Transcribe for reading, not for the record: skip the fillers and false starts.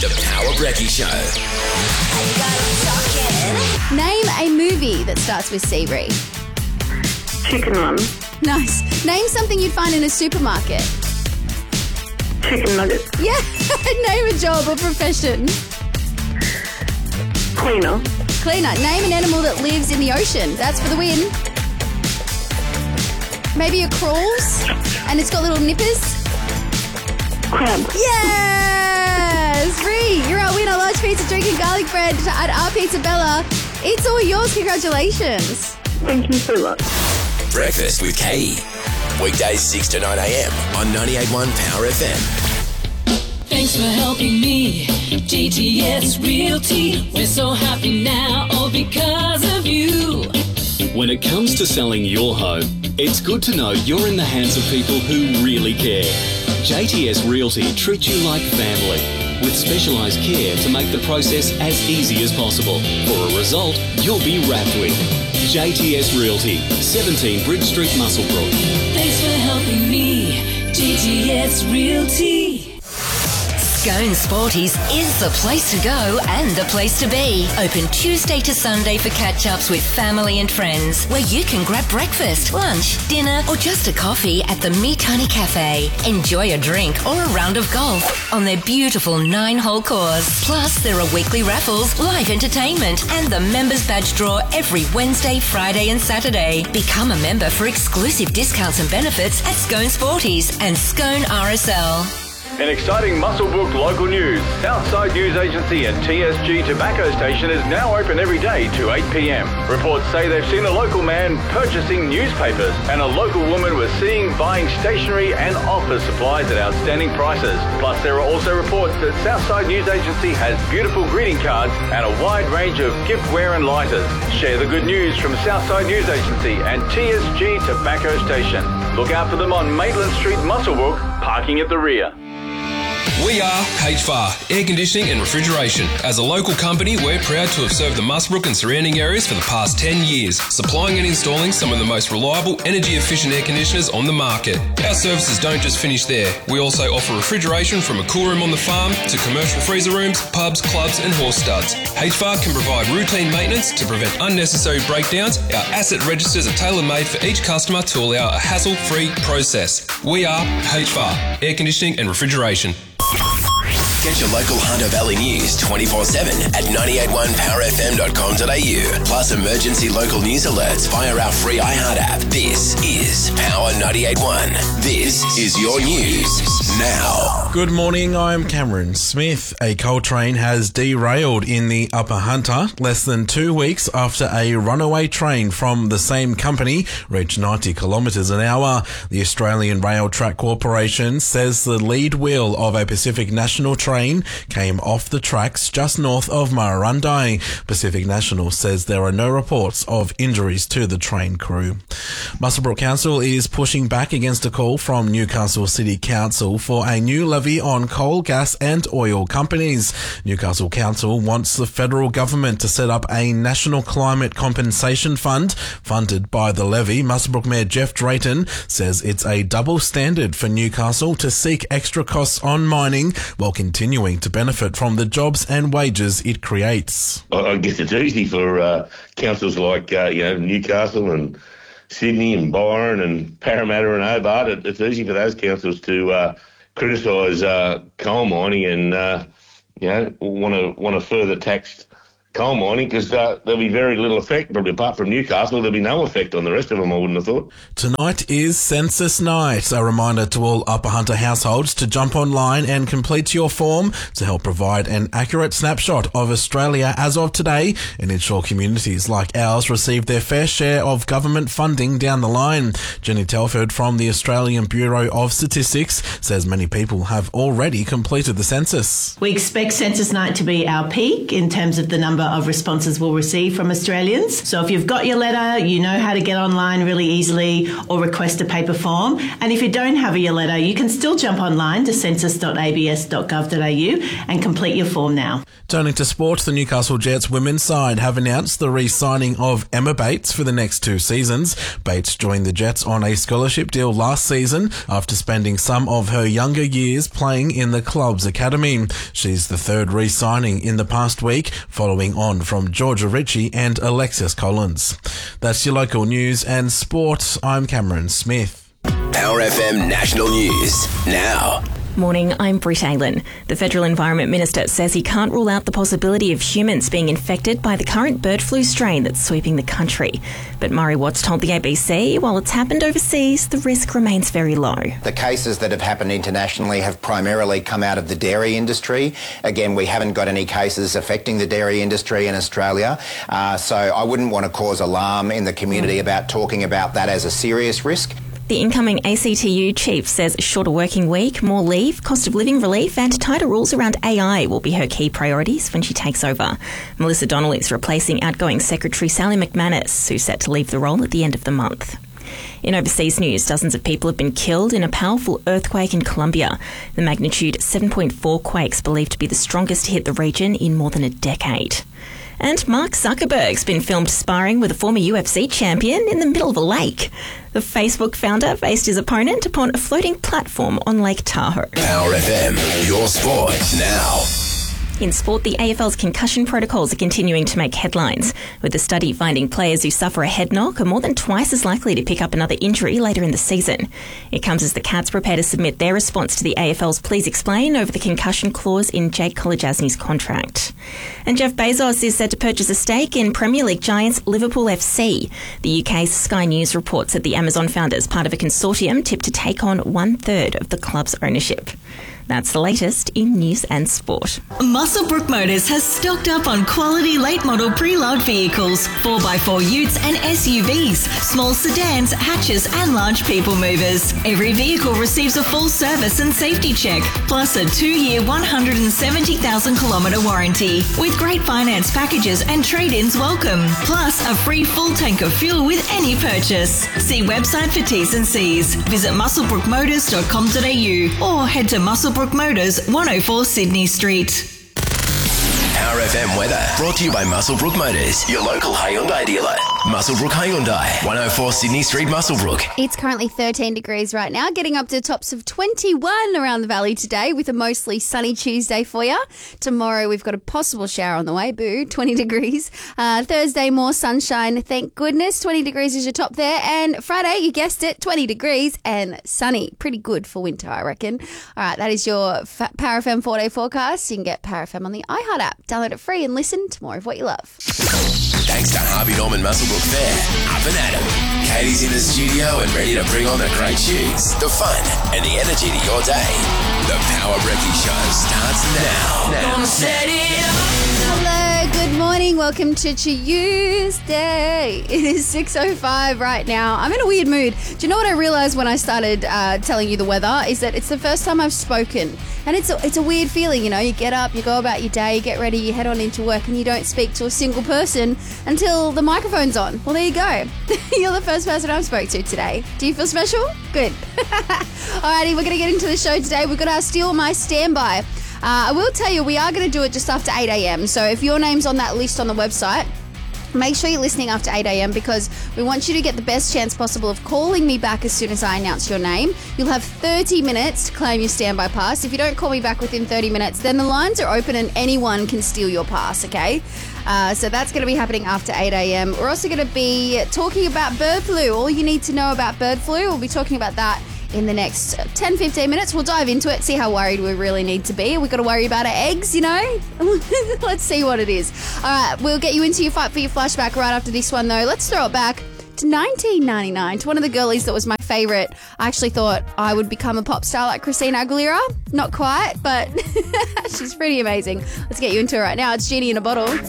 The Power Brekkie Show. Name a movie that starts with Seabury. Chicken Run. Nice. Name something you'd find in a supermarket. Chicken nuggets. Yeah. Name a job or profession. Cleaner. Cleaner. Name an animal that lives in the ocean. That's for the win. Maybe it crawls and it's got little nippers. Crab. Yes! Ree, you're our winner. Large pizza, drinking garlic bread at our Pizza Bella. It's all yours. Congratulations. Thank you so much. Breakfast with Katie. Weekdays 6 to 9 a.m. on 98.1 Power FM. Thanks for helping me, GTS Realty. We're so happy now, all because of you. When it comes to selling your home, it's good to know you're in the hands of people who really care. JTS Realty treats you like family, with specialised care to make the process as easy as possible. For a result you'll be wrapped with. JTS Realty, 17 Bridge Street, Muswellbrook. Thanks for helping me, GTS Realty. Scone Sporties is the place to go and the place to be. Open Tuesday to Sunday for catch-ups with family and friends, where you can grab breakfast, lunch, dinner, or just a coffee at the Meatani Cafe. Enjoy a drink or a round of golf on their beautiful 9-hole course. Plus, there are weekly raffles, live entertainment, and the members badge draw every Wednesday, Friday, and Saturday. Become a member for exclusive discounts and benefits at Scone Sporties and Scone RSL. In exciting Muswellbrook local news, Southside News Agency and TSG Tobacco Station is now open every day to 8 p.m. Reports say they've seen a local man purchasing newspapers and a local woman was seen buying stationery and office supplies at outstanding prices. Plus, there are also reports that Southside News Agency has beautiful greeting cards and a wide range of giftware and lighters. Share the good news from Southside News Agency and TSG Tobacco Station. Look out for them on Maitland Street, Muswellbrook, parking at the rear. We are HVAR, Air Conditioning and Refrigeration. As a local company, we're proud to have served the Muswellbrook and surrounding areas for the past 10 years, supplying and installing some of the most reliable, energy-efficient air conditioners on the market. Our services don't just finish there. We also offer refrigeration from a cool room on the farm to commercial freezer rooms, pubs, clubs and horse studs. HVAR can provide routine maintenance to prevent unnecessary breakdowns. Our asset registers are tailor-made for each customer to allow a hassle-free process. We are HVAR, Air Conditioning and Refrigeration. Get your local Hunter Valley news 24/7 at 981powerfm.com.au. Plus emergency local news alerts via our free iHeart app. This is Power 98.1. This is your news now. Good morning, I'm Cameron Smith. A coal train has derailed in the Upper Hunter less than 2 weeks after a runaway train from the same company reached 90 kilometres an hour. The Australian Rail Track Corporation says the lead wheel of a Pacific National train came off the tracks just north of Murrurundi. Pacific National says there are no reports of injuries to the train crew. Muswellbrook Council is pushing back against a call from Newcastle City Council for a new levy on coal, gas and oil companies. Newcastle Council wants the federal government to set up a national climate compensation fund funded by the levy. Muswellbrook Mayor Jeff Drayton says it's a double standard for Newcastle to seek extra costs on mining while continuing to benefit from the jobs and wages it creates. I guess it's easy for councils like Newcastle and Sydney and Byron and Parramatta and Hobart. It's easy for those councils to criticise coal mining and want to further tax coal mining because there'll be very little effect, probably apart from Newcastle. There'll be no effect on the rest of them, I wouldn't have thought. Tonight is Census Night, a reminder to all Upper Hunter households to jump online and complete your form to help provide an accurate snapshot of Australia as of today and ensure communities like ours receive their fair share of government funding down the line. Jenny Telford from the Australian Bureau of Statistics says many people have already completed the census. We expect Census Night to be our peak in terms of the number of responses we'll receive from Australians. So if you've got your letter, you know how to get online really easily or request a paper form. And if you don't have your letter, you can still jump online to census.abs.gov.au and complete your form now. Turning to sport, the Newcastle Jets women's side have announced the re-signing of Emma Bates for the next 2 seasons. Bates joined the Jets on a scholarship deal last season after spending some of her younger years playing in the club's academy. She's the third re-signing in the past week, following on from Georgia Ritchie and Alexis Collins. That's your local news and sport. I'm Cameron Smith. Power FM National News now. Morning, I'm Britt Aylan. The Federal Environment Minister says he can't rule out the possibility of humans being infected by the current bird flu strain that's sweeping the country. But Murray Watts told the ABC, while it's happened overseas, the risk remains very low. The cases that have happened internationally have primarily come out of the dairy industry. Again, we haven't got any cases affecting the dairy industry in Australia. So I wouldn't want to cause alarm in the community about talking about that as a serious risk. The incoming ACTU chief says a shorter working week, more leave, cost of living relief and tighter rules around AI will be her key priorities when she takes over. Melissa Donnelly is replacing outgoing Secretary Sally McManus, who's set to leave the role at the end of the month. In overseas news, dozens of people have been killed in a powerful earthquake in Colombia. The magnitude 7.4 quake's believed to be the strongest to hit the region in more than a decade. And Mark Zuckerberg's been filmed sparring with a former UFC champion in the middle of a lake. The Facebook founder faced his opponent upon a floating platform on Lake Tahoe. Power FM, your sport now. In sport, the AFL's concussion protocols are continuing to make headlines, with the study finding players who suffer a head knock are more than twice as likely to pick up another injury later in the season. It comes as the Cats prepare to submit their response to the AFL's Please Explain over the concussion clause in Jake Kolodjasny's contract. And Jeff Bezos is set to purchase a stake in Premier League giants Liverpool FC. The UK's Sky News reports that the Amazon founders, part of a consortium, tipped to take on 1/3 of the club's ownership. That's the latest in news and sport. Muswellbrook Motors has stocked up on quality late model pre-loved vehicles, 4x4 utes and SUVs, small sedans, hatches and large people movers. Every vehicle receives a full service and safety check, plus a 2-year 170,000 kilometre warranty, with great finance packages and trade-ins welcome, plus a free full tank of fuel with any purchase. See website for T's and C's. Visit muswellbrookmotors.com.au or head to Muswellbrook Motors, 104 Sydney Street. Power FM weather brought to you by Muswellbrook Motors, your local Hyundai dealer. Muswellbrook Hyundai, 104 Sydney Street, Muswellbrook. It's currently 13 degrees right now, getting up to tops of 21 around the valley today with a mostly sunny Tuesday for you. Tomorrow we've got a possible shower on the way, boo, 20 degrees. Thursday, more sunshine, thank goodness, 20 degrees is your top there. And Friday, you guessed it, 20 degrees and sunny. Pretty good for winter, I reckon. All right, that is your Power FM 4-day forecast. You can get Power FM on the iHeart app. Download it free and listen to more of what you love. Thanks to Harvey Norman Muswellbrook Fair. Up and at 'em. Katie's in the studio and ready to bring on the great tunes, the fun, and the energy to your day. The Power Brekkie Show starts now. Hello, good morning. Welcome to Tuesday. It is 6:05 right now. I'm in a weird mood. Do you know what I realised when I started telling you the weather? Is that it's the first time I've spoken. And it's a weird feeling, you know. You get up, you go about your day, you get ready, you head on into work, and you don't speak to a single person until the microphone's on. Well, there you go. You're the first person I've spoke to today. Do you feel special? Good. Alrighty, we're going to get into the show today. We've got our Steal My Standby. I will tell you, we are going to do it just after 8 a.m. So if your name's on that list on the website, make sure you're listening after 8 a.m. because we want you to get the best chance possible of calling me back as soon as I announce your name. You'll have 30 minutes to claim your standby pass. If you don't call me back within 30 minutes, then the lines are open and anyone can steal your pass, okay? So that's going to be happening after 8 a.m. We're also going to be talking about bird flu. All you need to know about bird flu, we'll be talking about that in the next 10-15 minutes. We'll dive into it, see how worried we really need to be. We've got to worry about our eggs, you know? Let's see what it is. All right, we'll get you into your fight for your flashback right after this one, though. Let's throw it back to 1999, to one of the girlies that was my favourite. I actually thought I would become a pop star like Christina Aguilera. Not quite, but she's pretty amazing. Let's get you into it right now. It's Genie in a Bottle.